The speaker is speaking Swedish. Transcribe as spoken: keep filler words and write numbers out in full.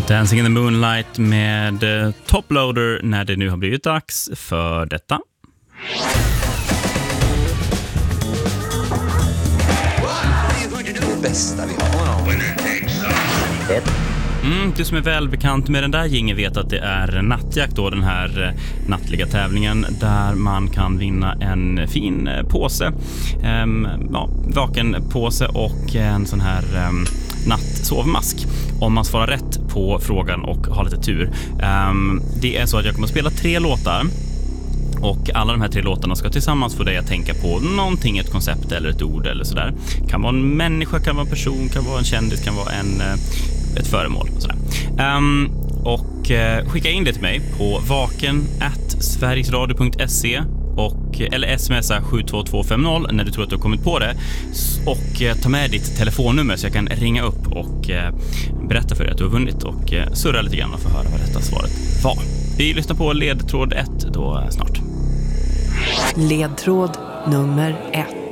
Dancing in the Moonlight med Toploader när det nu har blivit dags för detta. Det bästa vi har. Mm, du som är välbekant med den där gingen vet att det är nattjakt då, den här nattliga tävlingen där man kan vinna en fin påse, um, ja, vakenpåse och en sån här um, nattsovmask om man svarar rätt på frågan och har lite tur. Um, det är så att jag kommer att spela tre låtar. Och alla de här tre låtarna ska tillsammans få dig att tänka på någonting, ett koncept eller ett ord eller sådär. Kan vara en människa, kan vara en person, kan vara en kändis, kan vara en, ett föremål och sådär. Um, och uh, skicka in det till mig på vaken at sverigesradio punkt se och, eller smsa sju två två fem noll när du tror att du har kommit på det. Och uh, ta med ditt telefonnummer så jag kan ringa upp och uh, berätta för dig att du har vunnit och uh, surra lite grann och få höra vad detta svaret var. Vi lyssnar på ledtråd ett då snart. Ledtråd nummer ett.